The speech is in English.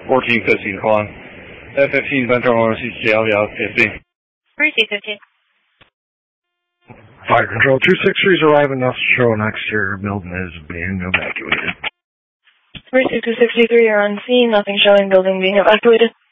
1415 calling. F-15 Central on CCL, PSC. 3C15. Fire Control 263 is arriving. Nothing showing. Exterior building is being evacuated. 3C263, you're on scene. Nothing showing. Building being evacuated.